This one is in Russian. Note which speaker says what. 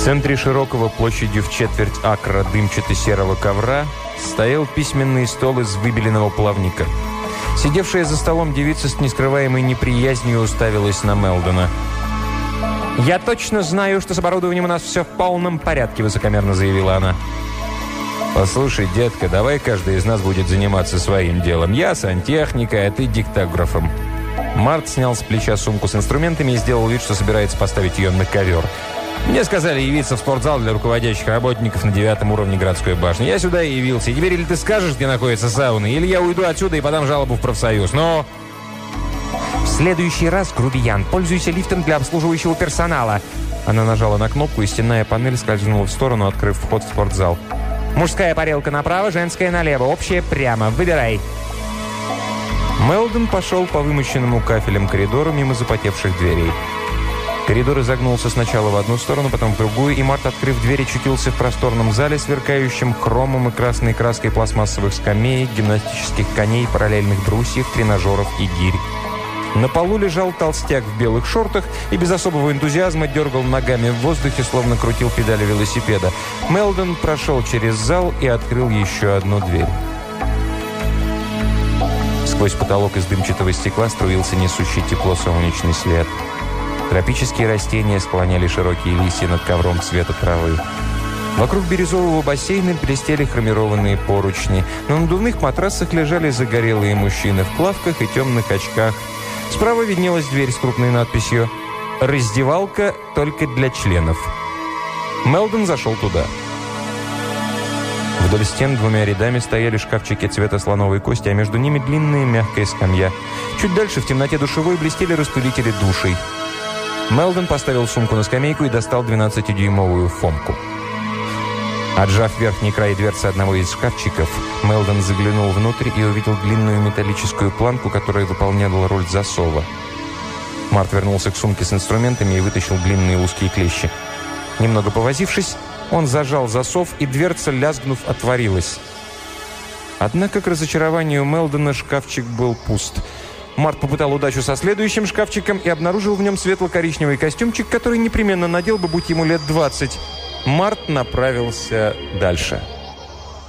Speaker 1: центре широкого площадью в четверть акра дымчато-серого ковра стоял письменный стол из выбеленного плавника. Сидевшая за столом девица с нескрываемой неприязнью уставилась на Мелдона. «Я точно знаю, что с оборудованием у нас все в полном порядке», – высокомерно заявила она. «Послушай, детка, давай каждый из нас будет заниматься своим делом. Я сантехникой, а ты диктографом». Март снял с плеча сумку с инструментами и сделал вид, что собирается поставить ее на ковер. «Мне сказали явиться в спортзал для руководящих работников на 9-м уровне городской башни. Я сюда и явился. И теперь или ты скажешь, где находится сауна, или я уйду отсюда и подам жалобу в профсоюз. Но...» «В следующий раз, грубиян, пользуйся лифтом для обслуживающего персонала». Она нажала на кнопку, и стенная панель скользнула в сторону, открыв вход в спортзал. «Мужская парилка направо, женская налево, общая прямо. Выбирай». Мелдон пошел по вымощенному кафелем коридору мимо запотевших дверей. Коридор изогнулся сначала в одну сторону, потом в другую, и Март, открыв дверь, очутился в просторном зале, сверкающем хромом и красной краской пластмассовых скамеек, гимнастических коней, параллельных брусьев, тренажеров и гирь. На полу лежал толстяк в белых шортах и без особого энтузиазма дергал ногами в воздухе, словно крутил педали велосипеда. Мелдон прошел через зал и открыл еще одну дверь. Сквозь потолок из дымчатого стекла струился несущий тепло солнечный свет. Тропические растения склоняли широкие листья над ковром цвета травы. Вокруг бирюзового бассейна блестели хромированные поручни. На надувных матрасах лежали загорелые мужчины в плавках и темных очках. Справа виднелась дверь с крупной надписью «Раздевалка только для членов». Мелдон зашел туда. Вдоль стен двумя рядами стояли шкафчики цвета слоновой кости, а между ними длинная мягкая скамья. Чуть дальше в темноте душевой блестели распылители душей. Мелдон поставил сумку на скамейку и достал 12-дюймовую фомку. Отжав верхний край дверцы одного из шкафчиков, Мелдон заглянул внутрь и увидел длинную металлическую планку, которая выполняла роль засова. Март вернулся к сумке с инструментами и вытащил длинные узкие клещи. Немного повозившись, он зажал засов, и дверца, лязгнув, отворилась. Однако, к разочарованию Мелдона, шкафчик был пуст. Март попытал удачу со следующим шкафчиком и обнаружил в нем светло-коричневый костюмчик, который непременно надел бы, будь ему лет 20. Март направился дальше.